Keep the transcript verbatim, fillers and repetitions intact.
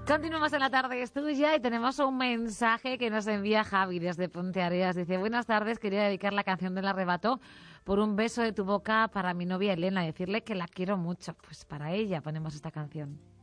Continuamos en La Tarde es Tuya y tenemos un mensaje que nos envía Javi desde Ponteareas. Dice, buenas tardes, quería dedicar la canción del arrebato por un beso de tu boca para mi novia Elena, decirle que la quiero mucho. Pues para ella ponemos esta canción.